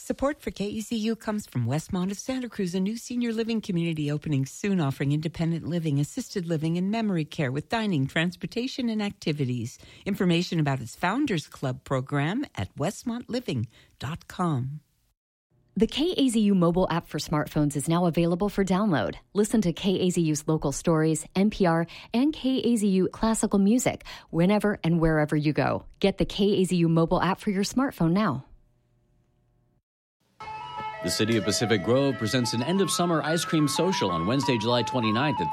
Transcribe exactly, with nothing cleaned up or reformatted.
Support for K E Z U comes from Westmont of Santa Cruz, a new senior living community opening soon, offering independent living, assisted living, and memory care with dining, transportation, and activities. Information about its Founders Club program at westmont living dot com. The K A Z U mobile app for smartphones is now available for download. Listen to K A Z U's local stories, N P R, and K A Z U classical music whenever and wherever you go. Get the K A Z U mobile app for your smartphone now. The City of Pacific Grove presents an end-of-summer ice cream social on Wednesday, July twenty-ninth at